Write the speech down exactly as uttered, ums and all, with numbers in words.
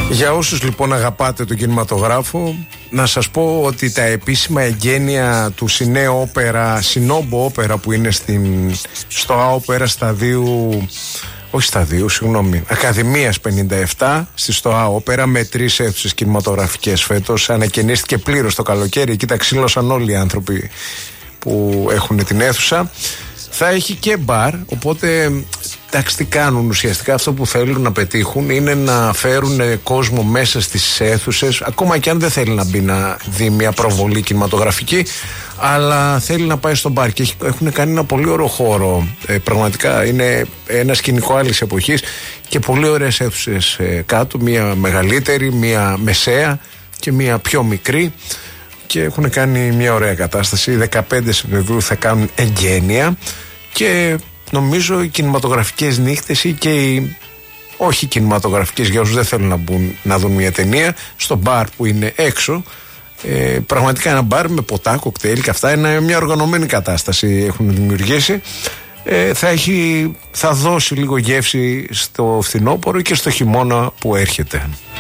Για όσους λοιπόν αγαπάτε τον κινηματογράφο, να σας πω ότι τα επίσημα εγγένεια του Σινέ Όπερα, Σινόμπο Όπερα που είναι στην, στο ΑΟΠΕΡΑ σταδίου, όχι σταδίου, συγγνώμη, Ακαδημίας πενήντα επτά, στη ΣΤΟΑ Όπερα, με τρεις αίθουσες κινηματογραφικές φέτος. Ανακαινίστηκε πλήρως το καλοκαίρι, εκεί τα ξύλωσαν όλοι οι άνθρωποι που έχουν την αίθουσα. Θα έχει και μπαρ, οπότε εντάξει, τι κάνουν ουσιαστικά, αυτό που θέλουν να πετύχουν είναι να φέρουν κόσμο μέσα στις αίθουσες, ακόμα και αν δεν θέλει να μπει να δει μια προβολή κινηματογραφική, αλλά θέλει να πάει στο μπαρ. Και έχουν κάνει ένα πολύ ωραίο χώρο, ε, πραγματικά είναι ένα σκηνικό άλλης εποχής και πολύ ωραίες αίθουσες ε, κάτω, μια μεγαλύτερη, μια μεσαία και μια πιο μικρή, και έχουν κάνει μια ωραία κατάσταση. δεκαπέντε Σεπτεμβρίου θα κάνουν εγγένεια και νομίζω οι κινηματογραφικές νύχτες ή και οι όχι κινηματογραφικές, για όσους δεν θέλουν να, μπουν, να δουν μια ταινία, στο μπαρ που είναι έξω, ε, πραγματικά ένα μπαρ με ποτά, κοκτέιλ και αυτά, είναι μια οργανωμένη κατάσταση έχουν δημιουργήσει. ε, θα, έχει, θα δώσει λίγο γεύση στο φθινόπωρο και στο χειμώνα που έρχεται.